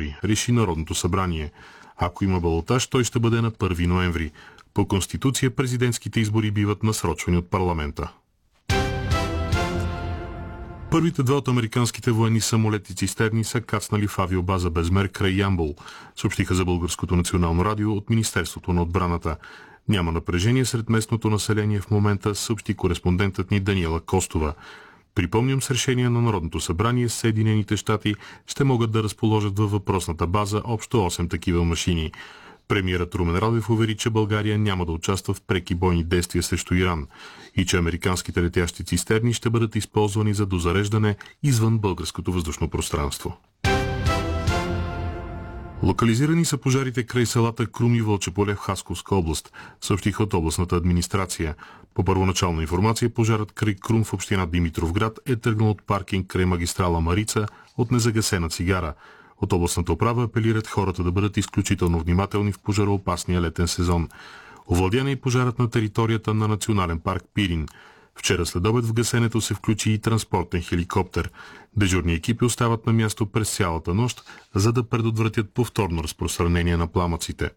избори, реши Народното събрание. Ако има балотаж, той ще бъде на 1 ноември. По Конституция президентските избори биват насрочвани от парламента. Първите два от американските военни самолети цистерни са кацнали в авиобаза Безмер край Ямбол, съобщиха за Българското национално радио от Министерството на отбраната. Няма напрежение сред местното население в момента, съобщи кореспондентът ни Даниела Костова. Припомням, с решение на Народното събрание Съединените щати ще могат да разположат във въпросната база общо 8 такива машини. Премиерът Румен Радев увери, че България няма да участва в преки бойни действия срещу Иран и че американските летящи цистерни ще бъдат използвани за дозареждане извън българското въздушно пространство. Локализирани са пожарите край селата Крум и Вълче поле в Хасковска област, съобщиха от областната администрация. По първоначална информация, пожарът край Крум в община Димитровград е тръгнал от паркинг край магистрала Марица от незагасена цигара. От областната управа апелират хората да бъдат изключително внимателни в пожароопасния летен сезон. Овладян е и пожарът на територията на Национален парк Пирин. Вчера следобед в гасенето се включи и транспортен хеликоптер. Дежурни екипи остават на място през цялата нощ, за да предотвратят повторно разпространение на пламъците.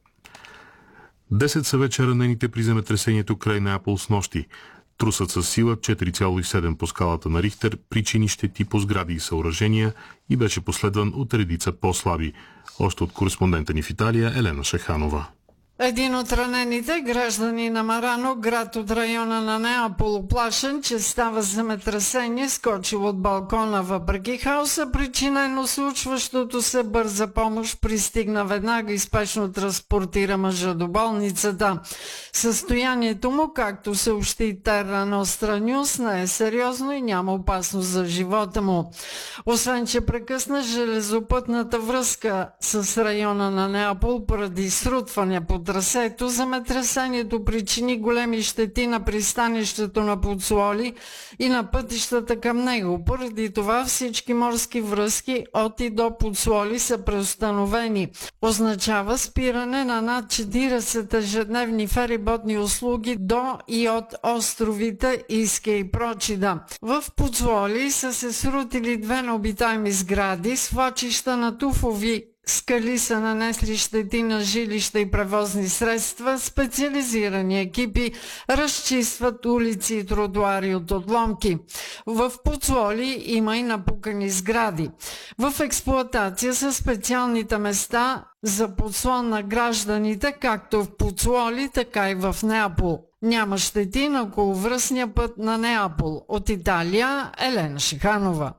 10 са вече ранените при земетресението край Неапол с нощи. Трусът със сила 4,7 по скалата на Рихтер причини щети по сгради и съоръжения и беше последван от редица по-слаби. Още от кореспондента ни в Италия Елена Шеханова. Един от ранените, гражданин на Марано, град от района на Неапол, уплашен, че става земетресение, скочил от балкона въпреки хаоса, причинено случващото се, бърза помощ пристигна веднага и спешно транспортира мъжа до болницата. Състоянието му, както съобщи Терра Ностра Нюс, не е сериозно и няма опасност за живота му. Освен, че прекъсна железопътната връзка с района на Неапол поради срутване по трасето, земетресението причини големи щети на пристанището на Поцуоли и на пътищата към него. Поради това всички морски връзки от и до Поцуоли са преустановени. Означава спиране на над 40 ежедневни фериботни услуги до и от островите Иске и Прочида. В Поцуоли са се срутили 2 необитаеми сгради, свлачища на туфови скали са нанесли щети на жилища и превозни средства, специализирани екипи разчистват улици и тротуари от отломки. В Поцуоли има и напукани сгради. В експлоатация са специалните места за подслон на гражданите, както в Поцуоли, така и в Неапол. Няма щети на околовръстния път на Неапол. От Италия Елена Шиханова.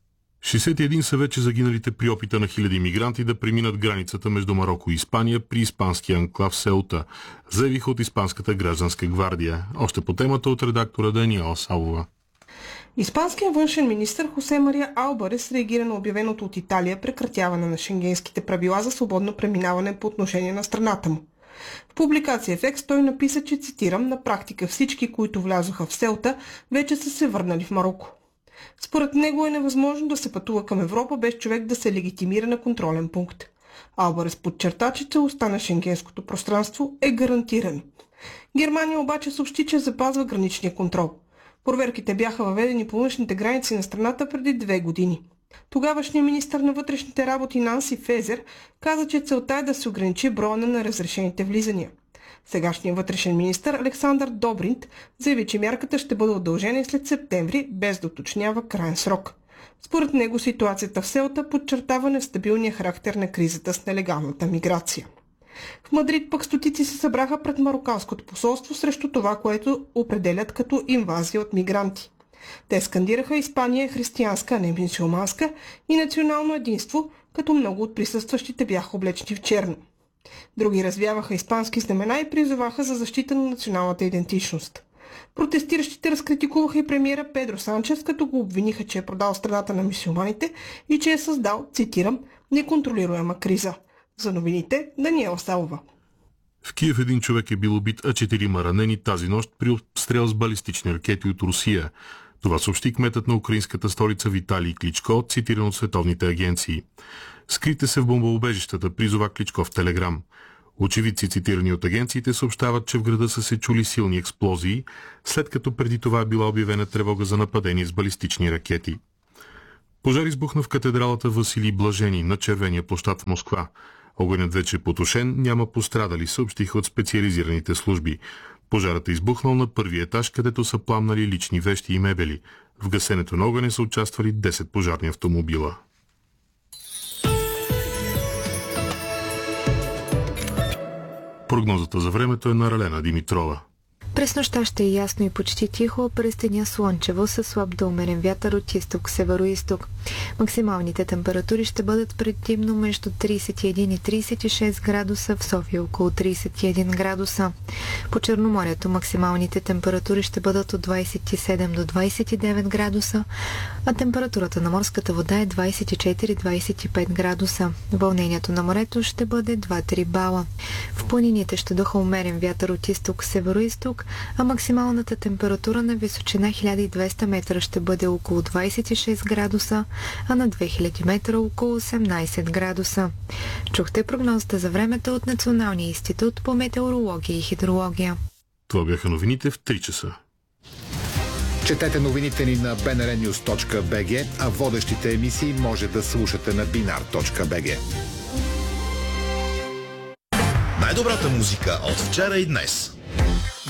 61 са вече загиналите при опита на хиляди мигранти да преминат границата между Мароко и Испания при испанския анклав Сеута, заявиха от Испанската гражданска гвардия. Още по темата от редактора Даниела Савова. Испанският външен министър Хосе Мария Албарес реагира на обявеното от Италия прекратяване на шенгенските правила за свободно преминаване по отношение на страната му. В публикация в Екс той написа, че, цитирам, на практика всички, които влязоха в Сеута, вече са се върнали в Мароко. Според него е невъзможно да се пътува към Европа без човек да се легитимира на контролен пункт. Албарес подчерта, че целостта на шенгенското пространство е гарантирано. Германия обаче съобщи, че запазва граничния контрол. Проверките бяха въведени по външните граници на страната преди 2 години. Тогавашният министър на вътрешните работи Нанси Фезер каза, че целта е да се ограничи броя на разрешените влизания. Сегашният вътрешен министър Александър Добринт заяви, че мярката ще бъде удължена и след септември, без да уточнява краен срок. Според него ситуацията в Сеута подчертава нестабилния характер на кризата с нелегалната миграция. В Мадрид пък стотици се събраха пред марокканското посолство срещу това, което определят като инвазия от мигранти. Те скандираха Испания е християнска, а не мюсюлманска и национално единство, като много от присъстващите бяха облечени в черно. Други развяваха испански знамена и призоваха за защита на националната идентичност. Протестиращите разкритикуваха и премиера Педро Санчес, като го обвиниха, че е продал страната на мюсюлманите и че е създал, цитирам, неконтролируема криза. За новините Даниела Савова. В Киев един човек е бил убит, а 4 ранени тази нощ при обстрел с балистични ракети от Русия. Това съобщи кметът на украинската столица Виталий Кличко, цитиран от световните агенции. Скрите се в бомбоубежищата, призова Кличко в Телеграм. Очевидци, цитирани от агенциите, съобщават, че в града са се чули силни експлозии, след като преди това е била обявена тревога за нападение с балистични ракети. Пожар избухна в катедралата Василий Блажени на Червения площад в Москва. Огънят вече е потушен, няма пострадали, съобщиха от специализираните служби. Пожарът е избухнал на първия етаж, където са пламнали лични вещи и мебели. В гасенето на огъня са участвали 10 пожарни автомобила. Прогнозата за времето е на Ралена Димитрова. През нощта ще е ясно и почти тихо, през деня слънчево със слаб до умерен вятър от изток, северо-исток. Максималните температури ще бъдат предимно между 31 и 36 градуса, в София около 31 градуса. По Черноморието максималните температури ще бъдат от 27 до 29 градуса, а температурата на морската вода е 24-25 градуса. Вълнението на морето ще бъде 2-3 бала. В планините ще духа умерен вятър от изток, северо-исток, а максималната температура на височина 1200 метра ще бъде около 26 градуса, а на 2000 метра около 18 градуса. Чухте прогнозата за времето от Националния институт по метеорология и хидрология. Това бяха новините в 3 часа. Четете новините ни на bnrnews.bg, а водещите емисии може да слушате на binar.bg. Най-добрата музика от вчера и днес.